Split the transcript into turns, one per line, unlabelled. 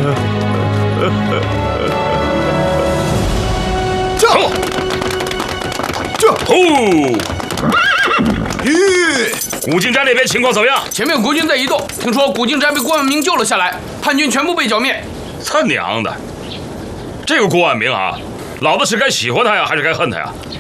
古晋寨那边情况怎么样？
前面国军在移动，听说古晋寨被郭万明救了下来，叛军全部被剿灭。
他娘的！这个郭万明啊，老子是该喜欢他呀，还是该恨他呀？